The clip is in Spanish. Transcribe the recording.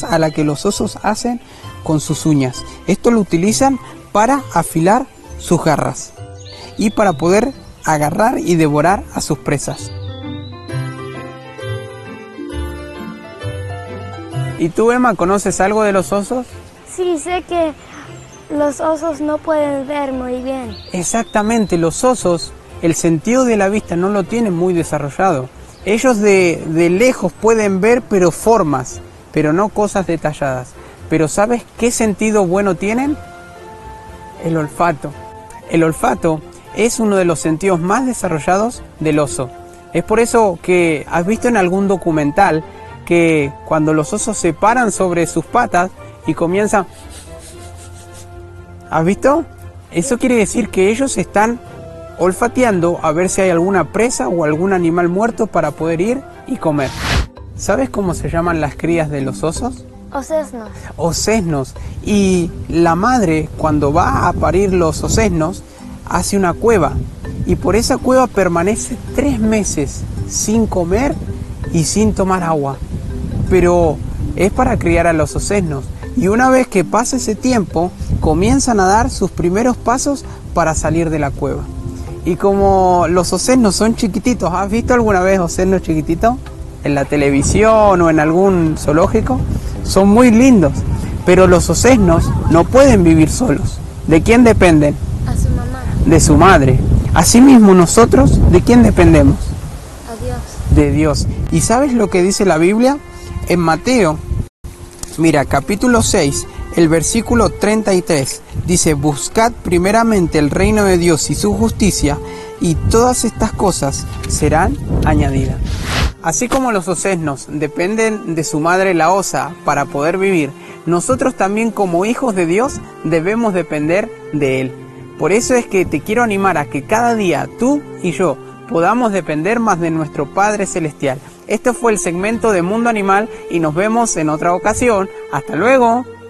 formas a las que los osos hacen con sus uñas. Esto lo utilizan para afilar sus garras y para poder agarrar y devorar a sus presas. ¿Y tú, Emma, conoces algo de los osos? Sí, sé que los osos no pueden ver muy bien. Exactamente, los osos, el sentido de la vista no lo tienen muy desarrollado. Ellos de lejos pueden ver, pero formas, pero no cosas detalladas. Pero ¿sabes qué sentido bueno tienen? El olfato. El olfato es uno de los sentidos más desarrollados del oso. Es por eso que has visto en algún documental que cuando los osos se paran sobre sus patas y comienzan... ¿Has visto? Eso quiere decir que ellos están olfateando a ver si hay alguna presa o algún animal muerto para poder ir y comer. ¿Sabes cómo se llaman las crías de los osos? Osesnos. Osesnos. Y la madre, cuando va a parir los osesnos, hace una cueva. Y por esa cueva permanece 3 meses sin comer y sin tomar agua. Pero es para criar a los osesnos. Y una vez que pasa ese tiempo, comienzan a dar sus primeros pasos para salir de la cueva. Y como los osesnos son chiquititos, ¿has visto alguna vez osesnos chiquititos? En la televisión o en algún zoológico. Son muy lindos, pero los osesnos no pueden vivir solos. ¿De quién dependen? A su mamá. De su madre. Asimismo nosotros, ¿de quién dependemos? A Dios. De Dios. ¿Y sabes lo que dice la Biblia? En Mateo, mira, capítulo 6, el versículo 33, dice: buscad primeramente el reino de Dios y su justicia, y todas estas cosas serán añadidas. Así como los osesnos dependen de su madre la osa para poder vivir, nosotros también como hijos de Dios debemos depender de Él. Por eso es que te quiero animar a que cada día tú y yo podamos depender más de nuestro Padre Celestial. Este fue el segmento de Mundo Animal y nos vemos en otra ocasión. ¡Hasta luego!